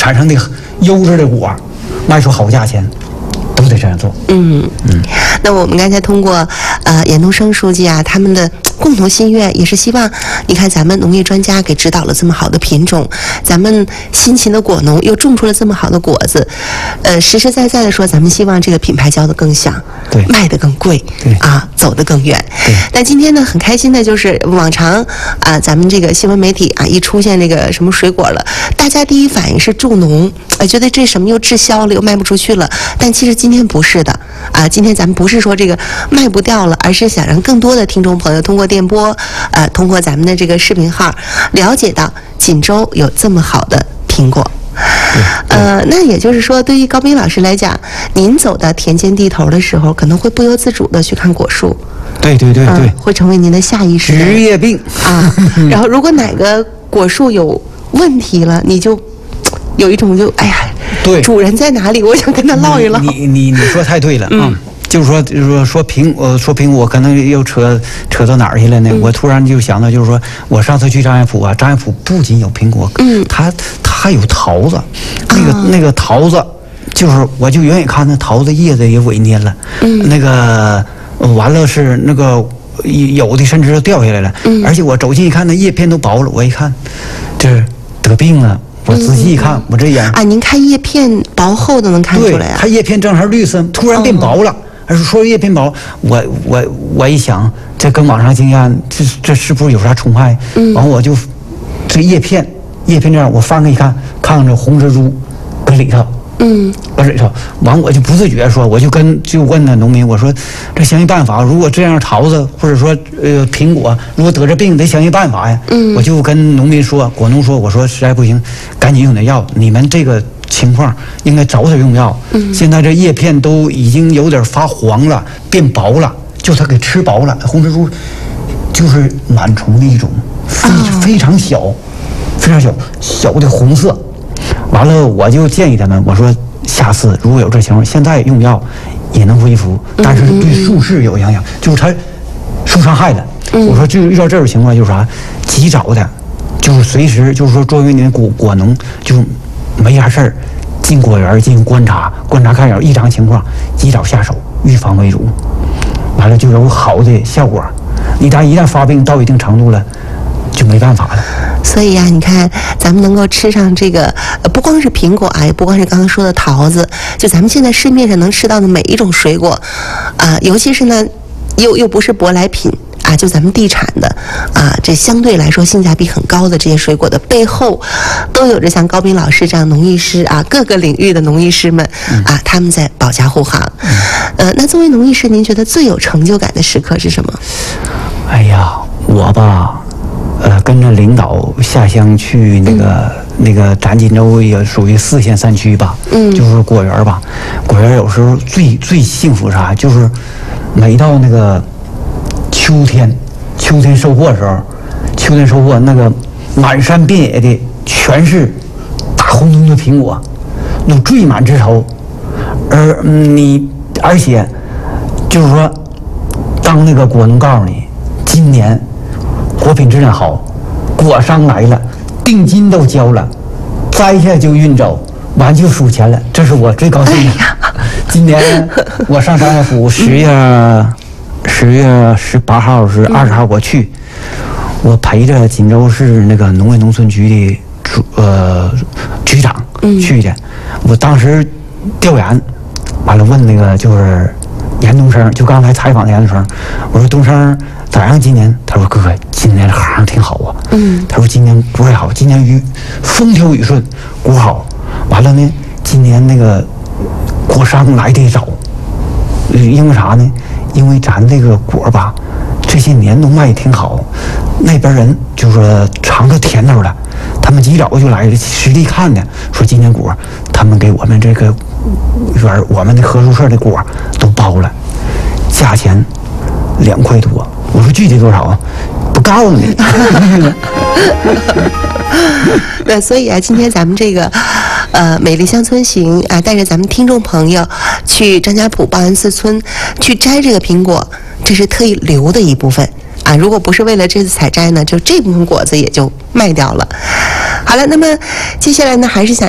产生的优质的果，卖出好价钱，都得这样做。 那我们刚才通过严东升书记啊他们的共同心愿，也是希望你看咱们农业专家给指导了这么好的品种，咱们辛勤的果农又种出了这么好的果子，实实在在的说，咱们希望这个品牌交得更响， 对， 卖得更贵， 对啊，走得更远。 对。 但今天呢，很开心的就是往常啊，咱们这个新闻媒体啊，一出现这个什么水果了，大家第一反应是助农，觉得这什么又滞销了，又卖不出去了。但其实今天不是的啊，今天咱们不是说这个卖不掉了，而是想让更多的听众朋友通过电波，通过咱们的这个视频号，了解到锦州有这么好的苹果。那也就是说，对于高斌老师来讲，您走到田间地头的时候，可能会不由自主的去看果树。 对， 会成为您的下意识职业病啊。然后，如果哪个果树有问题了，你就有一种哎呀， 对， 主人在哪里？我想跟他唠一唠。 你说太对了啊。就是说苹果可能又扯到哪儿去了呢？我突然就想到，就是说我上次去张家埔啊，张家埔不仅有苹果，它还有桃子，那个桃子，就是我就远远看那桃子叶子也萎蔫了，那个完了是那个有的甚至都掉下来了，而且我走近一看，那叶片都薄了，我一看这得病了。我仔细一看，我这眼啊，您看叶片薄厚的能看出来啊？ 对，它叶片正好绿色，突然变薄了。而是说叶片薄，我一想，这跟网上经验，这是不是有啥虫害？完我就这叶片这样，我翻开一看，看着红蜘蛛搁里头，搁里头，完我就不自觉说，我就问那农民，我说这想想办法，如果这样桃子或者说苹果如果得这病，得想想办法呀。我就跟农民说，果农说，我说实在不行，赶紧用点药，你们这个情况应该早点用药。现在这叶片都已经有点发黄了，变薄了，就它给吃薄了。红蜘蛛就是螨虫的一种，非常小小的红色。完了，我就建议他们，我说下次如果有这情况，现在用药也能恢复，但是对树势有影响，就是它受伤害了。我说就遇到这种情况，就是啥，及早的，就是随时，就是说作为您果农，就没啥事儿，进果园进行观察看有异常情况，及早下手，预防为主，完了就有好的效果。一旦发病到一定程度了，就没办法了。 所以呀，你看咱们能够吃上这个，不光是苹果啊，也不光是刚刚说的桃子，就咱们现在市面上能吃到的每一种水果，啊，尤其是呢，又不是舶来品。啊，就咱们地产的啊，这相对来说性价比很高的这些水果的背后，都有着像高斌老师这样农艺师啊，各个领域的农艺师们啊，他们在保驾护航。那作为农艺师，您觉得最有成就感的时刻是什么？ 哎呀，我吧，跟着领导下乡去那个咱锦州也属于4县3区吧，就是果园吧。果园有时候最幸福啥，就是每到那个秋天收获的时候，那个满山遍野的全是大红彤的苹果，有缀满枝头，而且就是说，当那个果农告诉你，今年果品质量好，果商来了，定金都交了，摘下就运走，完就数钱了，这是我最高兴的。今年我上张家府10月18号是20号我去，我陪着锦州市那个农业农村局的局长去的。我当时调研完了，问那个就是严东升，就刚才采访的严东升，我说东升咋样今年？他说哥哥今年行挺好啊。他说今年果也好，今年风调雨顺，果好。完了呢，今年那个果商来的早，因为啥呢？因为咱这个果吧，这些年都卖挺好，那边人就说尝着甜头了，他们及早就来实地看的，说今年果他们给我们这个园我们的合作社的果都包了，价钱2块多。我说具体多少啊？不告诉你。 那所以啊，今天咱们这个美丽乡村行啊，带着咱们听众朋友去张家埔报恩寺村去摘这个苹果，这是特意留的一部分啊。如果不是为了这次采摘呢，就这部分果子也就卖掉了。好了，那么接下来呢，还是想